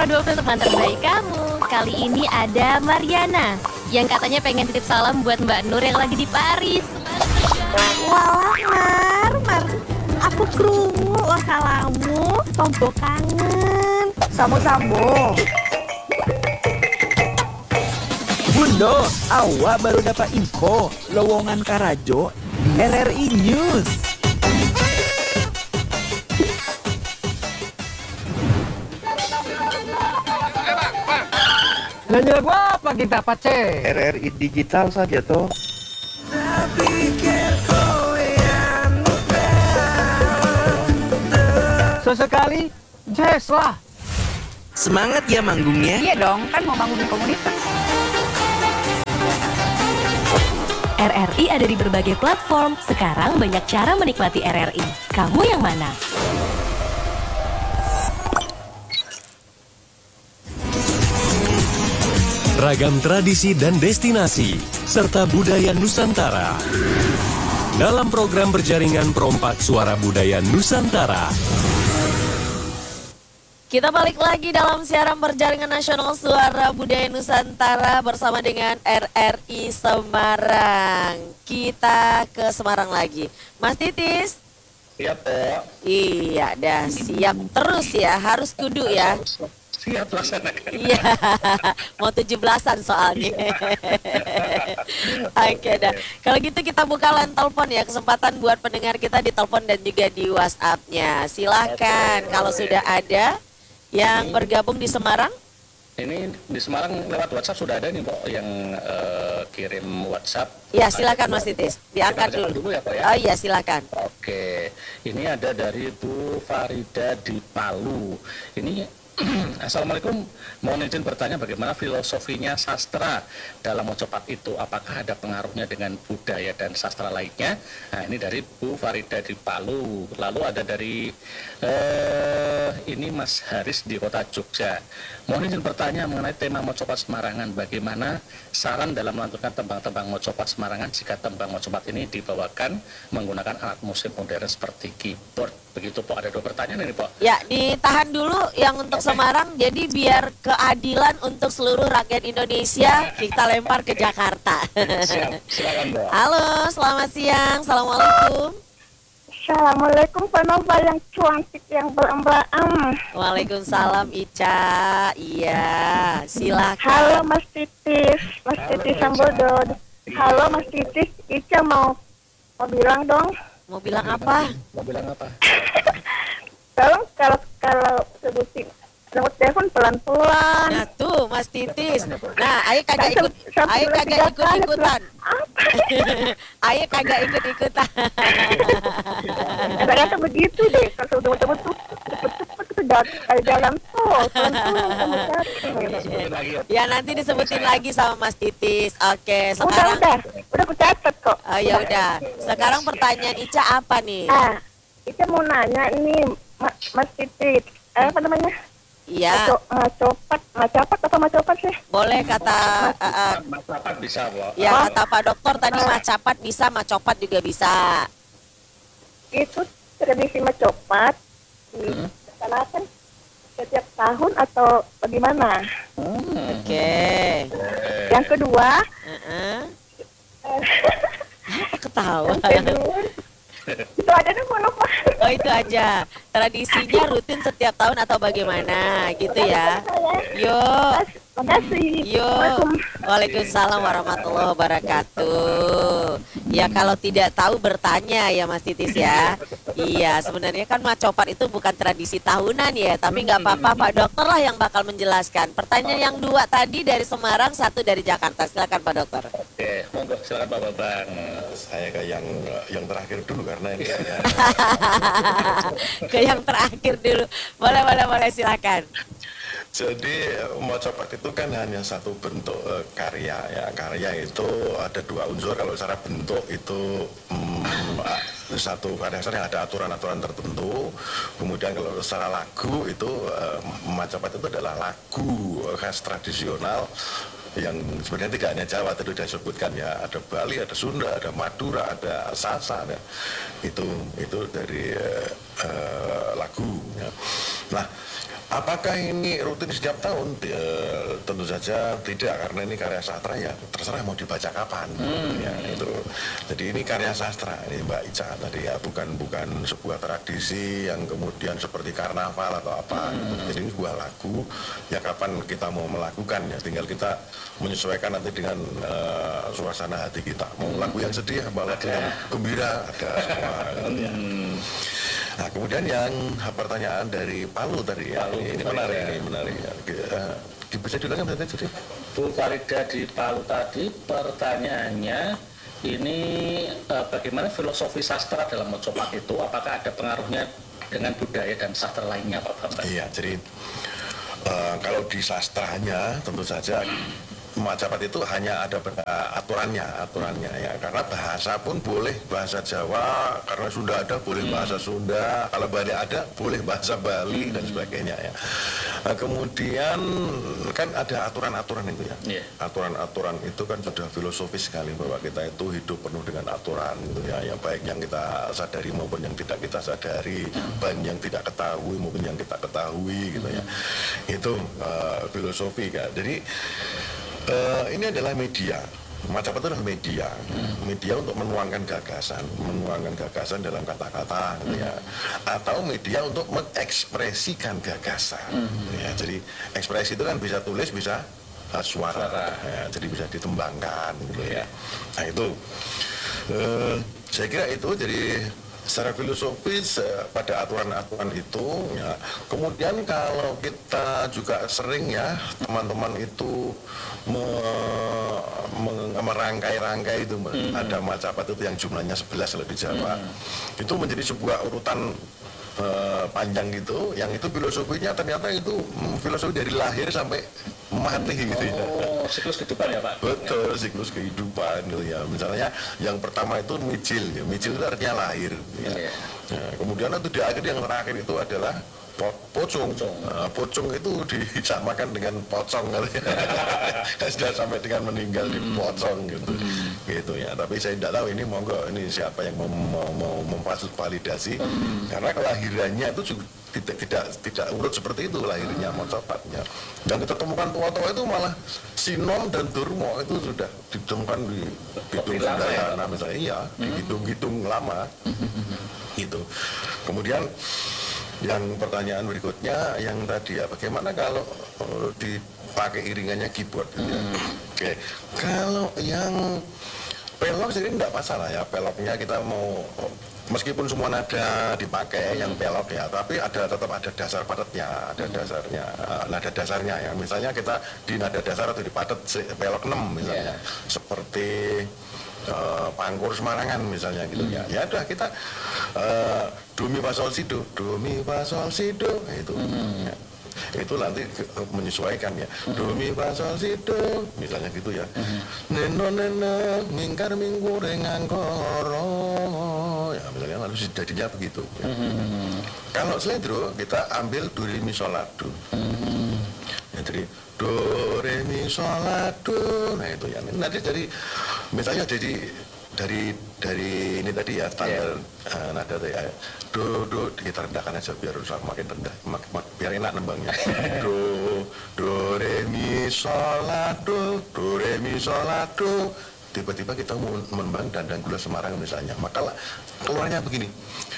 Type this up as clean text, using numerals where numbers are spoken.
kado teman terbaik kamu. Kali ini ada Mariana yang katanya pengen titip salam buat Mbak Nur yang lagi di Paris. Walah Mar, aku krungu lo salamu, tombo kangen. Sambo-sambo. Bundo, awak baru dapat info lowongan Karajo di RRI News. Nyanyi lagu apa kita, Pace? RRI digital saja toh. Sesekali jazz lah. Semangat ya manggungnya. Iya dong, kan mau bangun komunitas. RRI ada di berbagai platform. Sekarang banyak cara menikmati RRI. Kamu yang mana? Ragam tradisi dan destinasi, serta budaya Nusantara. Dalam program berjaringan Perompak Suara Budaya Nusantara. Kita balik lagi dalam siaran berjaringan nasional Suara Budaya Nusantara bersama dengan RRI Semarang. Kita ke Semarang lagi. Mas Titis. Siap toh. Iya, dah siap terus ya, harus kudu ya. Siap laksanakan. Iya, mau 17-an soalnya. Oke dah. Kalau gitu kita buka line telepon ya, kesempatan buat pendengar kita di telepon dan juga di WhatsApp-nya. Silahkan kalau sudah ada yang bergabung di Semarang. Ini di Semarang lewat WhatsApp sudah ada nih Pok yang kirim WhatsApp. Ya silakan Mas Titis, diangkat Kita dulu. ya Pok ya. Oh iya silakan. Oke, ini ada dari Bu Farida di Palu. Ini Assalamualaikum, mohon izin bertanya bagaimana filosofinya sastra dalam Mojopat itu, apakah ada pengaruhnya dengan budaya dan sastra lainnya? Nah ini dari Bu Farida di Palu. Lalu ada dari ini Mas Haris di Kota Jogja. Mohon izin bertanya mengenai tema Mojopat Semarangan, bagaimana saran dalam melantunkan tembang-tembang Mojopat Semarangan jika tembang Mojopat ini dibawakan menggunakan alat musik modern seperti keyboard? Begitu Pok, ada 2 pertanyaan ini Pok. Ya ditahan dulu yang untuk Semarang, jadi biar keadilan untuk seluruh rakyat Indonesia kita lempar ke Jakarta. Siap, silakan Pok. Halo, selamat siang, assalamualaikum. Assalamualaikum Panova yang cantik yang belam-belam. Waalaikumsalam Ica. Iya, silakan. Halo Mas Titis, Mas Titis Sambodo. Halo Mas Titis, Ica mau bilang dong. Mau bilang apa? Mau bilang apa? Tolong kalau sebutin nomor telepon pelan-pelan. Nah tuh Mas Titis. Nah, ayo kagak ikut-ikutan. Ayo kagak ikut-ikutan. Kadang-kadang begitu deh, kalau sudah betul-betul cepet-cepet itu kayak jalan tol. Ya nanti disebutin lagi sama Mas Titis. Oke, sekarang Udah aku catat kok. Oh ya udah. Sekarang pertanyaan Ica apa nih? Nah, Ica mau nanya ini Mas Titis, apa namanya? Iya. Macapat sih? Boleh kata Macapat bisa Pok. ya kata Pak Dokter tadi macapat bisa, macopat juga bisa. Itu tradisi macopat dilaksanakan setiap tahun atau bagaimana? Oke. Yang kedua, Apa ketawa? itu aja nih lupa. Oh itu aja. Tradisinya rutin setiap tahun atau bagaimana gitu ya. Yuk. Makasih. Yuk. Waalaikumsalam warahmatullahi wabarakatuh. Ya kalau tidak tahu bertanya ya Mas Titis ya. Iya sebenarnya kan macopat itu bukan tradisi tahunan ya. Tapi nggak apa-apa Pak Dokter lah yang bakal menjelaskan. Pertanyaan yang 2 tadi dari Semarang, 1 dari Jakarta. Silakan Pak Dokter. Oke, monggo silakan Pak Babang. Saya ke yang terakhir dulu karena ini saya Ke yang terakhir dulu. Boleh silakan. jadi Mojopat itu kan hanya satu bentuk karya ya. Karya itu ada 2 unsur. Kalau secara bentuk itu satu karya yang ada aturan-aturan tertentu. Kemudian kalau secara lagu itu Mojopat itu adalah lagu khas tradisional yang sebenarnya tidak hanya Jawa, tadi sudah disebutkan ya, ada Bali, ada Sunda, ada Madura, ada Sasak ya. Itu dari lagu ya. Nah Apakah ini rutin setiap tahun? Tentu saja tidak, karena ini karya sastra ya terserah mau dibaca kapan. Ya, itu. Jadi ini karya sastra, ini Mbak Ica tadi ya, bukan sebuah tradisi yang kemudian seperti karnaval atau apa. Jadi ini sebuah lagu, ya kapan kita mau melakukan ya, tinggal kita menyesuaikan nanti dengan suasana hati kita. Mau lagu yang sedih, mau lagu yang gembira, ada semua. Gitu ya. Nah, kemudian yang pertanyaan dari Palu tadi ya, ini menarik ya. Bisa diulangi tadi? Bu Farida di Palu tadi pertanyaannya ini bagaimana filosofi sastra dalam Mojopat itu, apakah ada pengaruhnya dengan budaya dan sastra lainnya Pak Bambang? Iya, jadi kalau di sastranya tentu saja Mojopat itu hanya ada aturannya ya, karena bahasa pun boleh bahasa Jawa, karena Sunda ada boleh bahasa Sunda, kalau Bali ada boleh bahasa Bali dan sebagainya ya. Nah, kemudian kan ada aturan-aturan itu ya. Aturan-aturan itu kan sudah filosofis sekali, bahwa kita itu hidup penuh dengan aturan gitu ya, yang baik yang kita sadari maupun yang tidak kita sadari, baik yang tidak ketahui maupun yang kita ketahui gitu ya. Itu filosofi kan. Jadi ini adalah media. Mojopat itu adalah media untuk menuangkan gagasan dalam kata-kata, gitu ya. Atau media untuk mengekspresikan gagasan. Gitu ya. Jadi ekspresi itu kan bisa tulis, bisa suara. Ya, jadi bisa ditembangkan, gitu ya. Nah itu, saya kira itu jadi secara filosofis pada aturan-aturan itu ya. Kemudian kalau kita juga sering ya teman-teman itu merangkai-rangkai itu ada Mojopat itu yang jumlahnya 11 kalau di Jawa, itu menjadi sebuah urutan panjang gitu, yang itu filosofinya ternyata itu filosofi dari lahir sampai mati gitu ya. Siklus kehidupan ya Pak? Betul, siklus kehidupan gitu ya. Misalnya yang pertama itu mijil ya. Mijil itu artinya lahir ya. Nah, kemudian itu di akhir yang terakhir itu adalah pocong. Pocong itu disamakan dengan pocong gitu ya. Sudah sampai dengan meninggal di pocong gitu. Gitu ya. Tapi saya tidak tahu ini monggo ini siapa yang mau memfasilitasi karena kelahirannya itu juga tidak urut seperti itu lahirnya Mojopatnya. Dan kita temukan tua-tua itu malah Sinom dan Durmo itu sudah ditemukan di Kidung Sendayana misalnya, iya, di Kidung lama. Gitu. Kemudian yang pertanyaan berikutnya yang tadi ya, bagaimana kalau dipakai iringannya keyboard gitu ya. Oke. Kalau yang pelok sendiri tidak masalah ya, peloknya kita mau meskipun semua nada dipakai yang pelok ya, tapi tetap ada dasar padatnya, ada dasarnya, nada dasarnya ya. Misalnya kita di nada dasar atau di padat pelok 6 misalnya, seperti Pangkur Semarangan misalnya gitu ya. Ya udah kita do mi fa sol si do, itu. Ya. Itu nanti menyesuaikan ya, do mi fa sol si do misalnya gitu ya. Neno mingkar minggu dengan koro ya, misalnya lalu jadinya begitu ya. Kalau slendro kita ambil do re mi sol la do ya, jadi do re mi sol la do, nah itu ya. Nanti dari misalnya dari ini tadi ya standar nada ya, do kita rendahkan aja biar makin rendah, biar enak nembangnya. do re mi sol la do re mi sol la do, tiba-tiba kita mau menembang Dandang Gula Semarang misalnya, maka keluarnya begini,